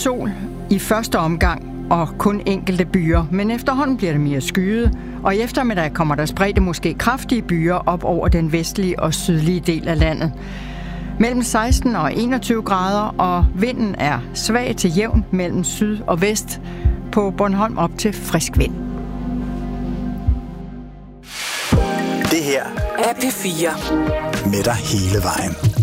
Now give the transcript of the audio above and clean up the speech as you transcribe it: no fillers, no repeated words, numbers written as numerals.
sol i første omgang og kun enkelte byer, men efterhånden bliver det mere skyet, og i eftermiddag kommer der spredte måske kraftige byer op over den vestlige og sydlige del af landet. Mellem 16 og 21 grader, og vinden er svag til jævn mellem syd og vest, på Bornholm op til frisk vind. Det her er P4. Med dig hele vejen.